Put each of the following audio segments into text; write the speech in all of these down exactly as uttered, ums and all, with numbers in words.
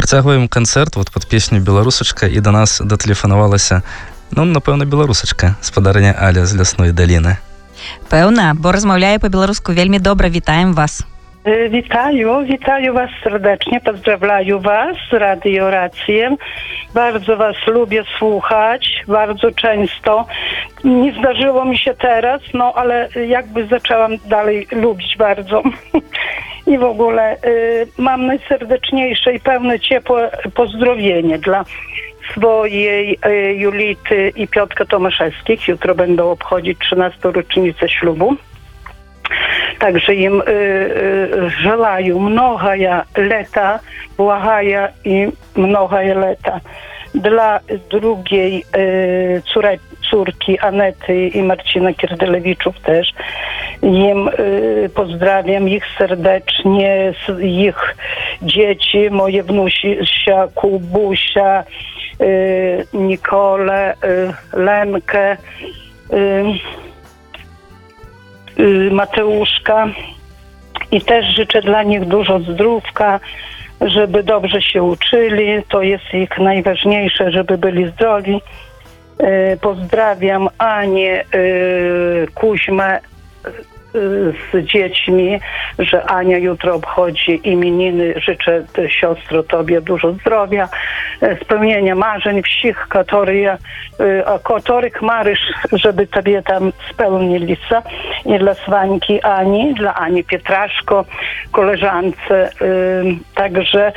Працягваем канцэрт вот пад песню «Беларусачка», і да нас датэлефанавалася, ну, напэўна, беларусачка, спадарня Аля з лясной даліны. Пэўна, бо размаўляе па-беларуску вельмі добра. Вітаем вас. Witają, witają was serdecznie, pozdrawiam was z Radio Rację. Bardzo was lubię słuchać, bardzo często. Nie zdarzyło mi się teraz, no ale jakby zaczęłam dalej lubić bardzo. I w ogóle y, mam najserdeczniejsze i pełne ciepłe pozdrowienie dla swojej y, Julity i Piotrka Tomaszewskich. Jutro będą obchodzić trzynastą rocznicę ślubu. Także im y, y, желаю многое лета, благая и многое лета. Dla drugiej y, córe, córki Anety i Marcina Kierdylewiczów też. Im y, pozdrawiam ich serdecznie, ich dzieci, moje wnusia, Kubusia, y, Nikolę, y, Lenkę, y, Mateuszka i też życzę dla nich dużo zdrówka, żeby dobrze się uczyli, to jest ich najważniejsze, żeby byli zdrowi. Pozdrawiam Anię, Kuźmę z dziećmi, że Ania jutro obchodzi imieniny. Życzę, siostro, tobie dużo zdrowia, spełnienia marzeń wszystkich, które, których marysz, żeby tobie tam spełnili. I dla Swańki Ani, dla Ani Pietraszko, koleżance. Także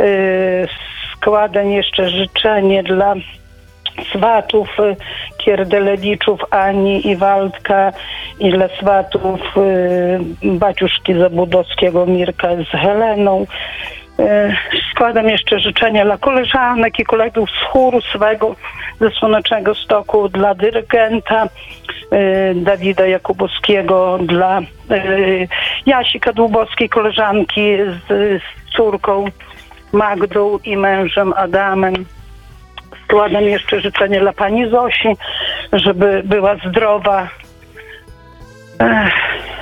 składam jeszcze życzenie dla swatów Kierdylewiczów, Ani i Waldka, i dla swatów y, baciuszki Zabudowskiego, Mirka z Heleną. Y, składam jeszcze życzenia dla koleżanek i kolegów z chóru swego ze Słonecznego Stoku, dla dyrygenta y, Dawida Jakubowskiego, dla y, Jasi Kadłubowskiej, koleżanki z, z córką Magdą i mężem Adamem. Składam jeszcze życzenie dla pani Zosi, żeby była zdrowa. Ech.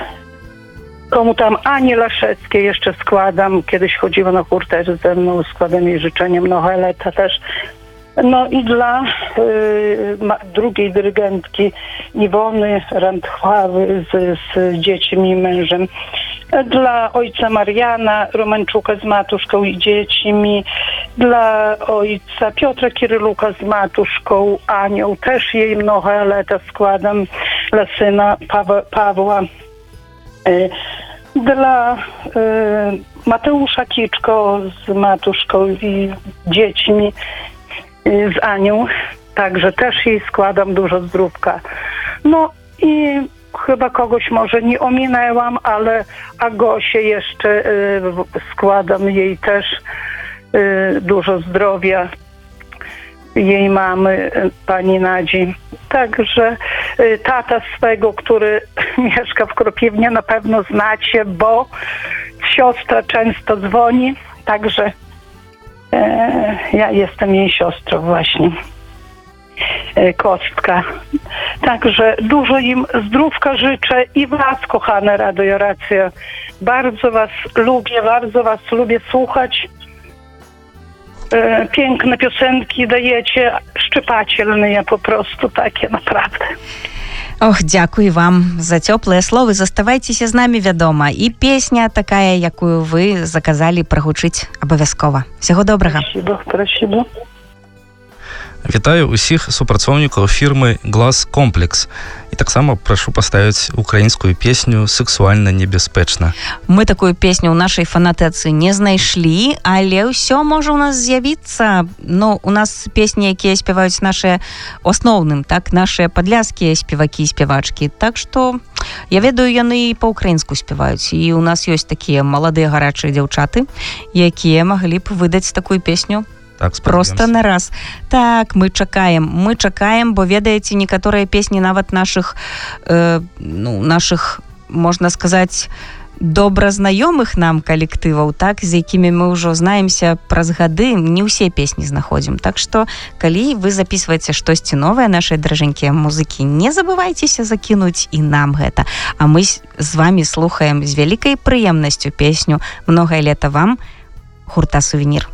Komu tam Ani Laszewskiej jeszcze składam. Kiedyś chodziła na chór też ze mną. Składam jej życzenie mnoho lata też. No i dla y, ma, drugiej dyrygentki Iwony Randchwawy z, z dziećmi i mężem. Dla ojca Mariana Romanczuka z matuszką i dziećmi. Dla ojca Piotra Kiryluka z matuszką Anią. Też jej mnoho lata składam. Dla syna Pawe, Pawła. Y, dla y, Mateusza Kiczko z matuszką i dziećmi. Z Anią, także też jej składam dużo zdrówka. No i chyba kogoś może nie ominęłam, ale Agosię jeszcze y, składam jej też y, dużo zdrowia, jej mamy, pani Nadzi. Także y, tata swego, który mieszka w Kropiwnie, na pewno znacie, bo siostra często dzwoni, także ja jestem jej siostrą właśnie, Kostka. Także dużo im zdrówka życzę i was, kochane Radio Racja. Bardzo was lubię, bardzo was lubię słuchać. Piękne piosenki dajecie, szczypательne po prostu, takie naprawdę. Ох, дзякуй вам за цёплыя словы. Заставайцеся з намі, вядома. І песня такая, якую вы заказалі, прагучыць абавязкова. Всяго добрага. Спасибо, спасибо. Вітаю усіх супрацоўнікаў фірмы «Глаз Комплекс». І таксама прашу паставіць украінскую песню «Сексуальна небяспечна». Мы такую песню ў нашай фанатэцы не знайшлі, але ўсё можа ў нас з'явіцца. Ну, у нас песні, якія спяваюць нашыя асноўным, так, нашыя падляскія спевакі і спявачкі. Так што я ведаю, яны і па-украінску спяваюць. І у нас ёсць такія маладыя гарачыя дзяўчаты, якія маглі б выдаць такую песню. Так, просто на раз. Так, мы чакаем, мы чакаем, бо ведаеце, некаторыя песні нават нашых, э, ну, нашых, можна сказаць, добра знаёмых нам калектываў, так, з якімі мы ўжо знаемся праз гады, не ўсе песні знаходзім. Так што, калі вы записываеце штосьці новае, нашыя дражэнькія музыкі, не забывайцеся закінуць і нам гэта. А мы з вамі слухаем з вялікай прыемнасцю песню «Многае лета вам» гурта «Сувенір».